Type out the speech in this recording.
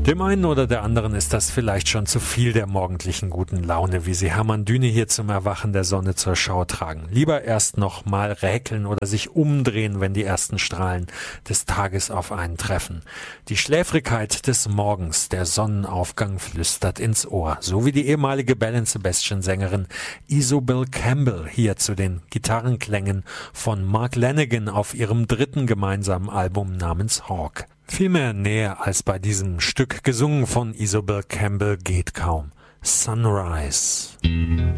Dem einen oder der anderen ist das vielleicht schon zu viel der morgendlichen guten Laune, wie sie Hermann Düne hier zum Erwachen der Sonne zur Schau tragen. Lieber erst noch mal räkeln oder sich umdrehen, wenn die ersten Strahlen des Tages auf einen treffen. Die Schläfrigkeit des Morgens, der Sonnenaufgang flüstert ins Ohr, so wie die ehemalige Bell & Sebastian-Sängerin Isobel Campbell hier zu den Gitarrenklängen von Mark Lanegan auf ihrem dritten gemeinsamen Album namens Hawk. Viel mehr Nähe als bei diesem Stück, gesungen von Isobel Campbell, geht kaum. Sunrise.